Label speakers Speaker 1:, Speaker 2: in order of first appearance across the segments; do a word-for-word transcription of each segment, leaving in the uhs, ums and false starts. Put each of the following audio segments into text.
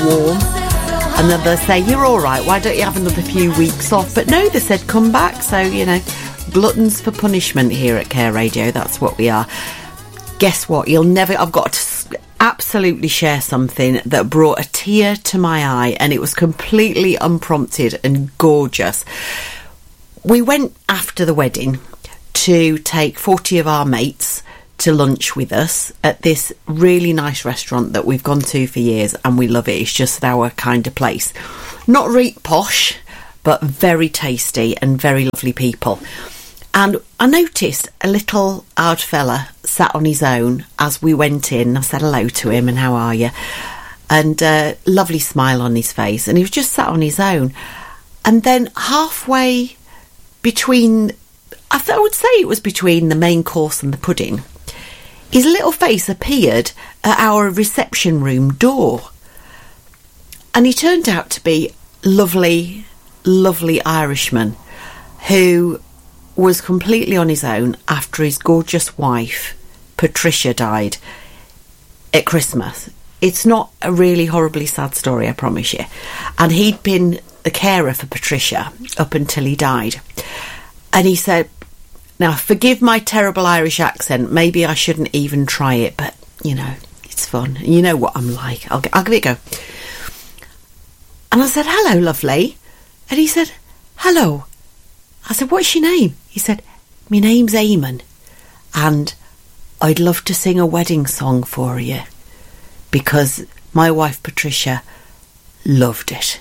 Speaker 1: warm. And then they'll say, you're all right, why don't you have another few weeks off? But no, they said, come back. So, you know, gluttons for punishment here at Care Radio. That's what we are. Guess what? You'll never... I've got to absolutely share something that brought a tear to my eye, and it was completely unprompted and gorgeous. We went after the wedding to take forty of our mates to lunch with us at this really nice restaurant that we've gone to for years, and we love it. It's just our kind of place. Not really posh, but very tasty and very lovely people. And I noticed a little odd fella sat on his own as we went in. I said hello to him and how are you? And uh, lovely smile on his face. And he was just sat on his own. And then halfway between, I, th- I would say it was between the main course and the pudding, his little face appeared at our reception room door. And he turned out to be lovely, lovely Irishman who was completely on his own after his gorgeous wife, Patricia, died at Christmas. It's not a really horribly sad story, I promise you. And he'd been the carer for Patricia up until he died. And he said, now, forgive my terrible Irish accent. Maybe I shouldn't even try it, but, you know, it's fun. You know what I'm like. I'll, I'll give it a go. And I said, hello, lovely. And he said, hello. I said, what's your name? He said, my name's Eamon, and I'd love to sing a wedding song for you because my wife, Patricia, loved it.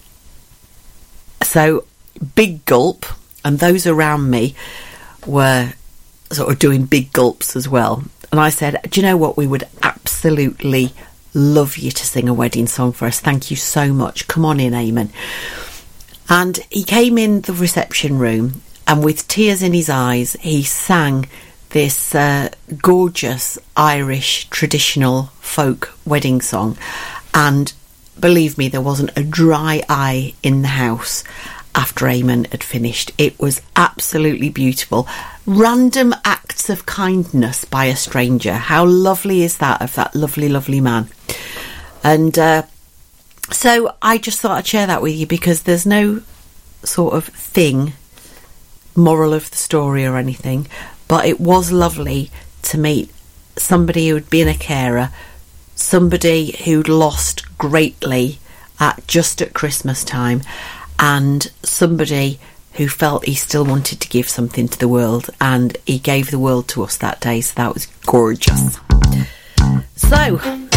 Speaker 1: So, big gulp, and those around me were sort of doing big gulps as well. And I said, do you know what? We would absolutely love you to sing a wedding song for us. Thank you so much. Come on in, Eamon. And he came in the reception room, and with tears in his eyes, he sang this uh, gorgeous Irish traditional folk wedding song. And believe me, there wasn't a dry eye in the house after Eamon had finished. It was absolutely beautiful. Random acts of kindness by a stranger. How lovely is that, of that lovely, lovely man? And uh, so I just thought I'd share that with you because there's no sort of thing, moral of the story or anything, but it was lovely to meet somebody who'd been a carer, somebody who'd lost greatly at just at Christmas time, and somebody who felt he still wanted to give something to the world, and he gave the world to us that day, so that was gorgeous. So